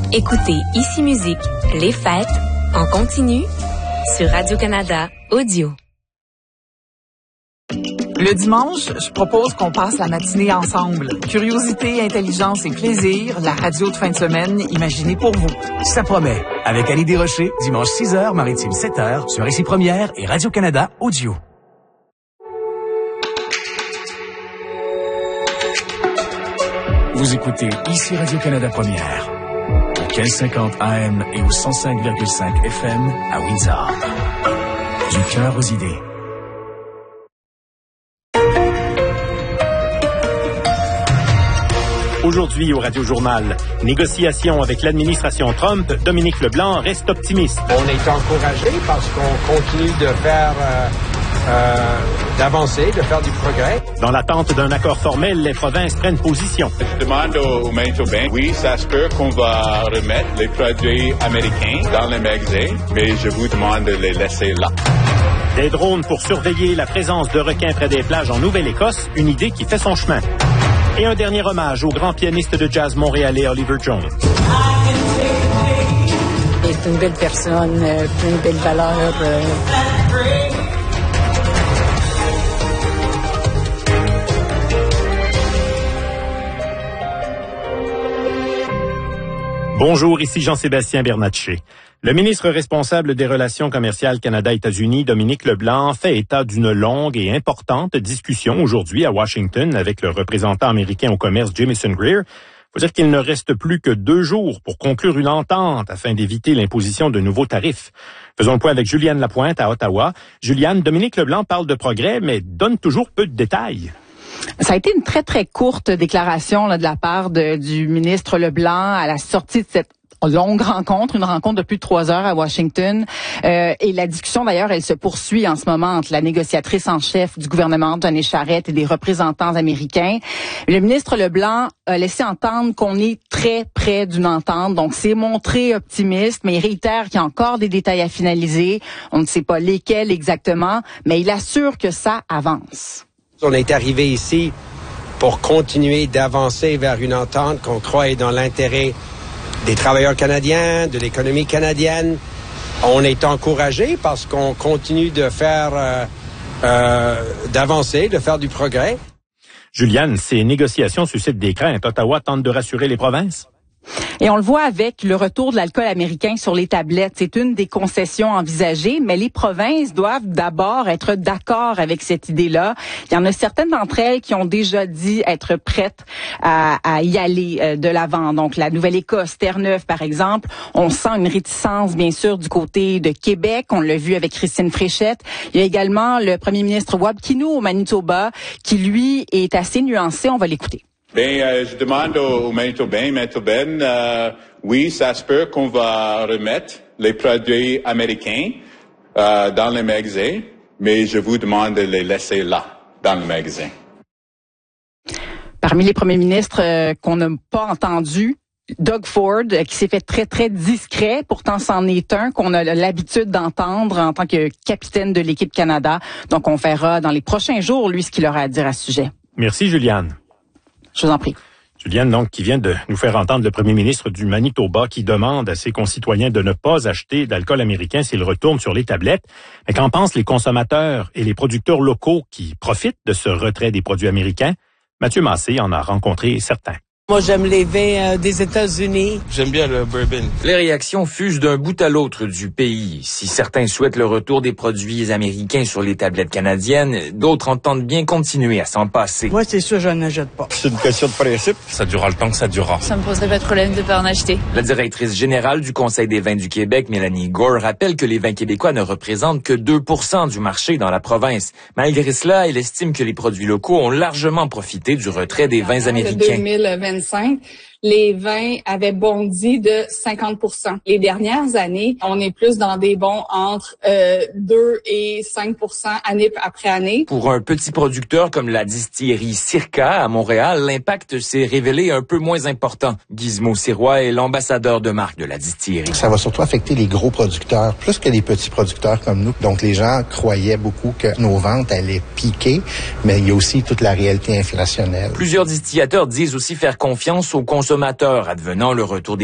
Écoutez Ici Musique, les fêtes, en continu, sur Radio-Canada Audio. Le dimanche, je propose qu'on passe la matinée ensemble. Curiosité, intelligence et plaisir, la radio de fin de semaine imaginée pour vous. Ça promet. Avec Annie Desrochers, dimanche 6h, Maritime 7h, sur Ici Première et Radio-Canada Audio. Vous écoutez Ici Radio-Canada Première, au 1550 AM et au 105,5 FM à Windsor. Du cœur aux idées. Aujourd'hui au Radio-Journal, négociation avec l'administration Trump, Dominique Leblanc reste optimiste. On est encouragé parce qu'on continue de faire d'avancer, de faire du progrès. Dans l'attente d'un accord formel, les provinces prennent position. Je demande au Manitobain, oui, ça se peut qu'on va remettre les produits américains dans les magasins, mais je vous demande de les laisser là. Des drones pour surveiller la présence de requins près des plages en Nouvelle-Écosse, une idée qui fait son chemin. Et un dernier hommage au grand pianiste de jazz montréalais Oliver Jones. C'est une belle personne, plein de belles valeurs. Bonjour, ici Jean-Sébastien Bernatchez. Le ministre responsable des Relations commerciales Canada-États-Unis, Dominique Leblanc, fait état d'une longue et importante discussion aujourd'hui à Washington avec le représentant américain au commerce Jamieson Greer. Il faut dire qu'il ne reste plus que 2 jours pour conclure une entente afin d'éviter l'imposition de nouveaux tarifs. Faisons le point avec Juliane Lapointe à Ottawa. Juliane, Dominique Leblanc parle de progrès, mais donne toujours peu de détails. Ça a été une très, très courte déclaration de la part du ministre Leblanc à la sortie de cette longue rencontre, une rencontre de plus de 3 heures à Washington. Et la discussion, d'ailleurs, elle se poursuit en ce moment entre la négociatrice en chef du gouvernement, Antoinette Charrette, et des représentants américains. Le ministre Leblanc a laissé entendre qu'on est très près d'une entente. Donc, c'est montré optimiste, mais il réitère qu'il y a encore des détails à finaliser. On ne sait pas lesquels exactement, mais il assure que ça avance. On est arrivé ici pour continuer d'avancer vers une entente qu'on croit est dans l'intérêt des travailleurs canadiens, de l'économie canadienne. On est encouragé parce qu'on continue de faire d'avancer, de faire du progrès. Juliane, ces négociations suscitent des craintes. Ottawa tente de rassurer les provinces. Et on le voit avec le retour de l'alcool américain sur les tablettes. C'est une des concessions envisagées, mais les provinces doivent d'abord être d'accord avec cette idée-là. Il y en a certaines d'entre elles qui ont déjà dit être prêtes à y aller de l'avant. Donc, la Nouvelle-Écosse, Terre-Neuve, par exemple, on sent une réticence, bien sûr, du côté de Québec. On l'a vu avec Christine Fréchette. Il y a également le premier ministre Wab Kinew au Manitoba, qui, lui, est assez nuancé. On va l'écouter. Je demande aux Manitobaines, oui, ça se peut qu'on va remettre les produits américains dans les magasins, mais je vous demande de les laisser là, dans le magasin. Parmi les premiers ministres qu'on n'a pas entendus, Doug Ford, qui s'est fait très, très discret, pourtant c'en est un qu'on a l'habitude d'entendre en tant que capitaine de l'équipe Canada. Donc, on verra dans les prochains jours, lui, ce qu'il aura à dire à ce sujet. Merci, Juliane. Je vous en prie. Juliane, donc, qui vient de nous faire entendre le premier ministre du Manitoba qui demande à ses concitoyens de ne pas acheter d'alcool américain s'ils retournent sur les tablettes. Mais qu'en pensent les consommateurs et les producteurs locaux qui profitent de ce retrait des produits américains? Mathieu Massé en a rencontré certains. Moi, j'aime les vins des États-Unis. J'aime bien le bourbon. Les réactions fusent d'un bout à l'autre du pays. Si certains souhaitent le retour des produits américains sur les tablettes canadiennes, d'autres entendent bien continuer à s'en passer. Moi, c'est sûr, je n'achète pas. C'est une question de principe. Ça durera le temps que ça durera. Ça me poserait pas de problème de pas en acheter. La directrice générale du Conseil des vins du Québec, Mélanie Gore, rappelle que les vins québécois ne représentent que 2% du marché dans la province. Malgré cela, elle estime que les produits locaux ont largement profité du retrait des vins américains. 2025, les vins avaient bondi de 50%. Les dernières années, on est plus dans des bonds entre 2 et 5% année après année. Pour un petit producteur comme la distillerie Circa à Montréal, l'impact s'est révélé un peu moins important. Gizmo Sirois est l'ambassadeur de marque de la distillerie. Ça va surtout affecter les gros producteurs, plus que les petits producteurs comme nous. Donc les gens croyaient beaucoup que nos ventes allaient piquer, mais il y a aussi toute la réalité inflationnelle. Plusieurs distillateurs disent aussi faire confiance aux consommateurs advenant le retour des